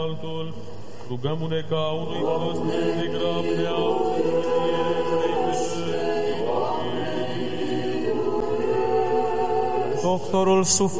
altul, rugăm-ne ca unui mănăstiri de grabnea, doctorul sufletului,